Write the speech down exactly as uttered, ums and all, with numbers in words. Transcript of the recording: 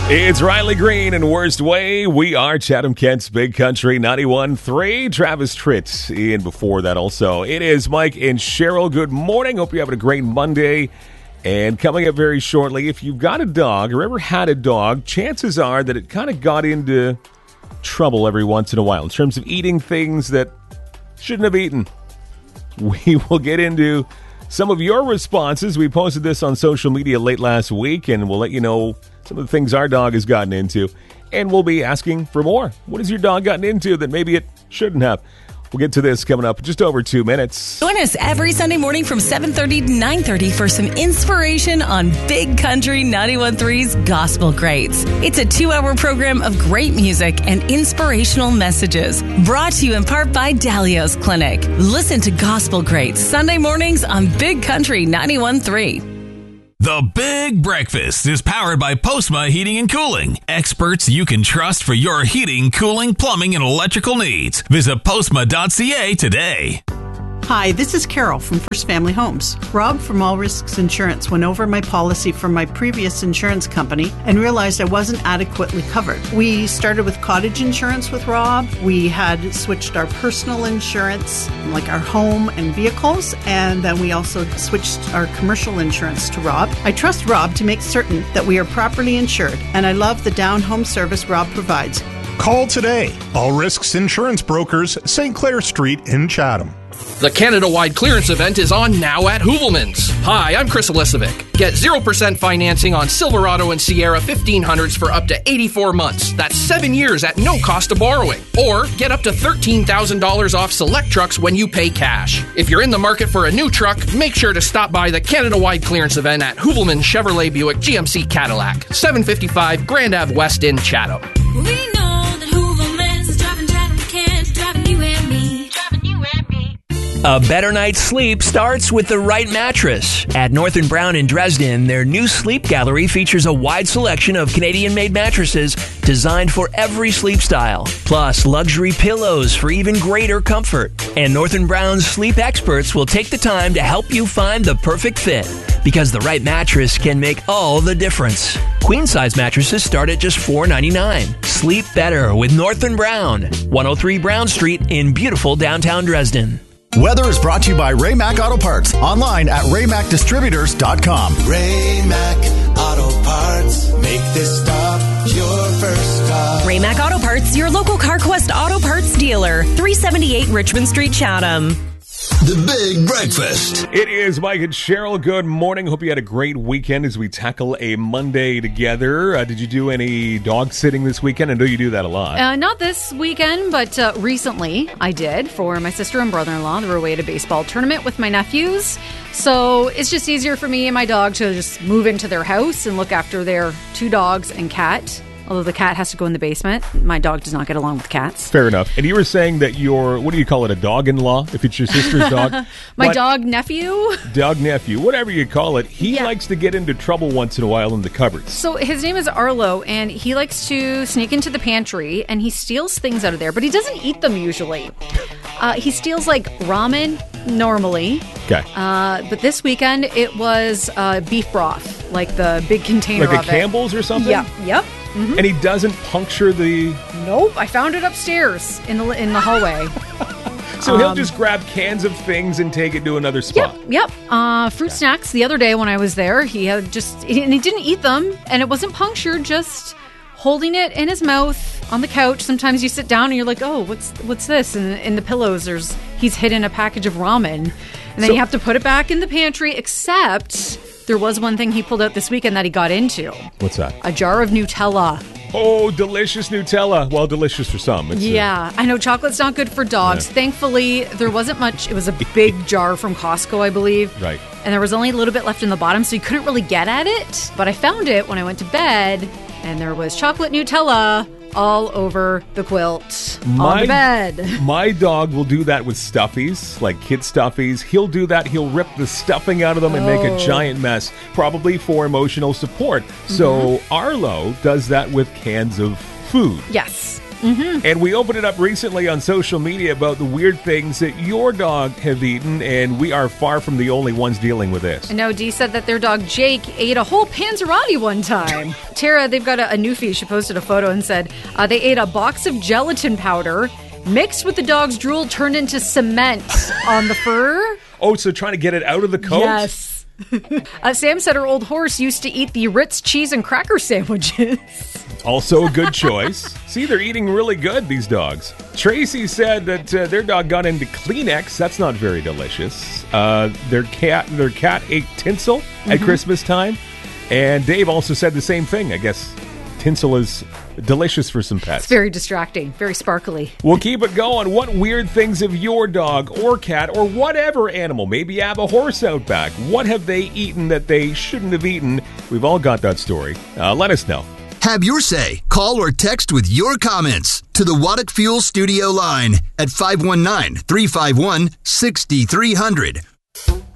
It's Riley Green and Worst Way. We are Chatham Kent's Big Country ninety-one point three. Travis Tritt in before that also. It is Mike and Cheryl. Good morning. Hope you're having a great Monday. And coming up very shortly, if you've got a dog or ever had a dog, chances are that it kind of got into trouble every once in a while in terms of eating things that shouldn't have eaten. We will get into some of your responses. We posted this on social media late last week, and we'll let you know some of the things our dog has gotten into. And we'll be asking for more. What has your dog gotten into that maybe it shouldn't have? We'll get to this coming up in just over two minutes. Join us every Sunday morning from seven thirty to nine thirty for some inspiration on Big Country ninety-one point three's Gospel Greats. It's a two-hour program of great music and inspirational messages. Brought to you in part by Dalio's Clinic. Listen to Gospel Greats Sunday mornings on Big Country ninety-one point three. The Big Breakfast is powered by Postma Heating and Cooling. Experts you can trust for your heating, cooling, plumbing, and electrical needs. Visit postma dot c a today. Hi, this is Carol from First Family Homes. Rob from All Risks Insurance went over my policy from my previous insurance company and realized I wasn't adequately covered. We started with cottage insurance with Rob. We had switched our personal insurance, like our home and vehicles, and then we also switched our commercial insurance to Rob. I trust Rob to make certain that we are properly insured, and I love the down home service Rob provides. Call today. All Risks Insurance Brokers, Saint Clair Street in Chatham. The Canada-wide clearance event is on now at Hoovelmans. Hi, I'm Chris Elisovic. Get zero percent financing on Silverado and Sierra fifteen hundreds for up to eighty-four months. That's seven years at no cost of borrowing. Or get up to thirteen thousand dollars off select trucks when you pay cash. If you're in the market for a new truck, make sure to stop by the Canada-wide clearance event at Hoovelmans Chevrolet Buick G M C Cadillac, seven fifty-five Grand Ave West in Chatham. We know that Hoovelmans is driving Chatham Kent, driving you and me, driving you and me. A better night's sleep starts with the right mattress. At North and Brown in Dresden, their new sleep gallery features a wide selection of Canadian-made mattresses designed for every sleep style, plus luxury pillows for even greater comfort. And North and Brown's sleep experts will take the time to help you find the perfect fit, because the right mattress can make all the difference. Queen-size mattresses start at just four dollars and ninety-nine cents. Sleep better with North and Brown, one oh three Brown Street in beautiful downtown Dresden. Weather is brought to you by Ray Mac Auto Parts. Online at ray mac distributors dot com. Ray Mac Auto Parts. Make this stop your first stop. Ray Mac Auto Parts, your local CarQuest Auto Parts dealer. three seventy-eight Richmond Street, Chatham. The Big Breakfast. It is Mike and Cheryl. Good morning. Hope you had a great weekend as we tackle a Monday together. Uh, did you do any dog sitting this weekend? I know you do that a lot. Uh, not this weekend, but uh, recently I did for my sister and brother-in-law. They were away at a baseball tournament with my nephews. So it's just easier for me and my dog to just move into their house and look after their two dogs and cat. Although the cat has to go in the basement. My dog does not get along with cats. Fair enough. And you were saying that your, what do you call it, a dog-in-law, if it's your sister's dog? My but dog nephew? Dog nephew, whatever you call it. He yeah. likes to get into trouble once in a while in the cupboards. So his name is Arlo, and he likes to sneak into the pantry, and he steals things out of there, but he doesn't eat them usually. Uh, he steals, like, ramen normally. Okay. Uh, but this weekend, it was uh, beef broth, like the big container like of a Campbell's or something? Yeah. Yep. Mm-hmm. And he doesn't puncture the... Nope, I found it upstairs in the in the hallway. So he'll um, just grab cans of things and take it to another spot. Yep, yep. Uh, fruit snacks. The other day when I was there, he had just... And he didn't eat them, and it wasn't punctured, just holding it in his mouth on the couch. Sometimes you sit down and you're like, oh, what's what's this? And in the pillows, there's he's hidden a package of ramen. And then so, you have to put it back in the pantry, except... There was one thing he pulled out this weekend that he got into. What's that? A jar of Nutella. Oh, delicious Nutella. Well, delicious for some. It's yeah, a, I know chocolate's not good for dogs. Yeah. Thankfully, there wasn't much. It was a big jar from Costco, I believe. Right. And there was only a little bit left in the bottom, so you couldn't really get at it. But I found it when I went to bed, and there was chocolate Nutella all over the quilt my, on the bed. My dog will do that with stuffies, like kid stuffies. He'll do that. He'll rip the stuffing out of them and oh. make a giant mess, probably for emotional support. Mm-hmm. So Arlo does that with cans of food. Yes. Mm-hmm. And we opened it up recently on social media about the weird things that your dog have eaten, and we are far from the only ones dealing with this. I know Dee said that their dog Jake ate a whole Panzerotti one time. Tara, they've got a, a newfie. She posted a photo and said uh, they ate a box of gelatin powder mixed with the dog's drool turned into cement on the fur. Oh, so trying to get it out of the coat? Yes. uh, Sam said her old horse used to eat the Ritz cheese and cracker sandwiches. Also a good choice. See, they're eating really good, these dogs. Tracy said that uh, their dog got into Kleenex. That's not very delicious. Uh, their cat their cat ate tinsel at Mhm. Christmas time. And Dave also said the same thing. I guess tinsel is delicious for some pets. It's very distracting, very sparkly. We'll keep it going. What weird things have your dog or cat or whatever animal, maybe you have a horse out back, what have they eaten that they shouldn't have eaten? We've all got that story. Uh, let us know. Have your say. Call or text with your comments to the Waddock Fuel Studio line at five one nine, three five one, six three zero zero.